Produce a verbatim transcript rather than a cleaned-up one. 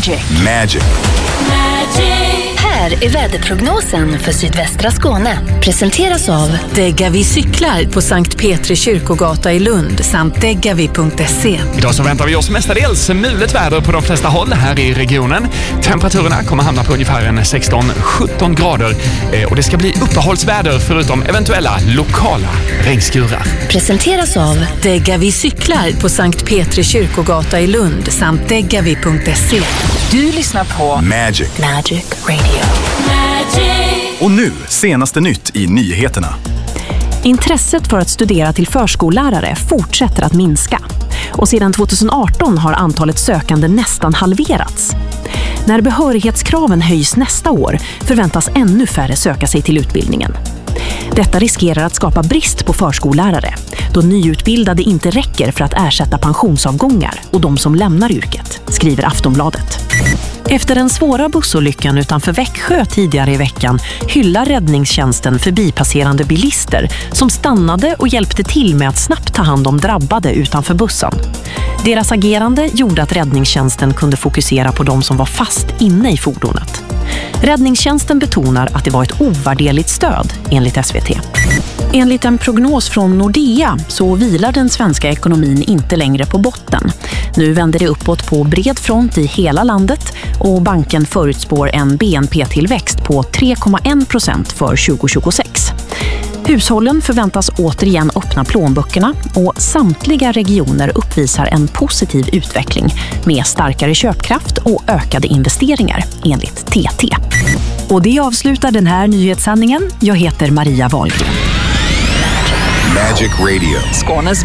Magic. Magic. Här är väderprognosen för sydvästra Skåne. Presenteras av Degavi cyklar på Sankt Petri kyrkogata i Lund samt degavi punkt se. Idag så väntar vi oss mestadels mulet väder på de flesta håll här i regionen. Temperaturerna kommer hamna på ungefär en sexton sjutton grader och det ska bli uppehållsväder förutom eventuella lokala regnskurar. Presenteras av Degavi cyklar på Sankt Petri kyrkogata i Lund samt degavi punkt se. Du lyssnar på Magic. Magic Radio. Och nu, senaste nytt i nyheterna. Intresset för att studera till förskollärare fortsätter att minska. Och sedan tjugoarton har antalet sökande nästan halverats. När behörighetskraven höjs nästa år förväntas ännu färre söka sig till utbildningen. Detta riskerar att skapa brist på förskollärare, då nyutbildade inte räcker för att ersätta pensionsavgångar och de som lämnar yrket, skriver Aftonbladet. Efter den svåra bussolyckan utanför Växjö tidigare i veckan hyllar räddningstjänsten förbipasserande bilister som stannade och hjälpte till med att snabbt ta hand om drabbade utanför bussen. Deras agerande gjorde att räddningstjänsten kunde fokusera på de som var fast inne i fordonet. Räddningstjänsten betonar att det var ett ovärderligt stöd, enligt S V T. Enligt en prognos från Nordea så vilar den svenska ekonomin inte längre på botten. Nu vänder det uppåt på bred front i hela landet och banken förutspår en B N P-tillväxt på tre komma en procent för tjugohundratjugosex. Hushållen förväntas återigen öppna plånböckerna och samtliga regioner uppvisar en positiv utveckling med starkare köpkraft och ökade investeringar, enligt T T. Och det avslutar den här nyhetssändningen. Jag heter Maria Wahlgren. Magic Radio. Skånes